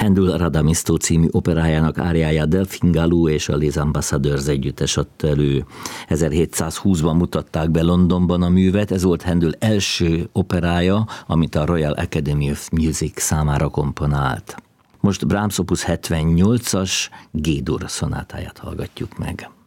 Händel Radamisto című operájának áriáját Delphine Gallou és a Les Ambassadeurs együttes adta elő. 1720-ban mutatták be Londonban a művet, ez volt Händel első operája, amit a Royal Academy of Music számára komponált. Most Brahms opus 78-as G-dur szonátáját hallgatjuk meg.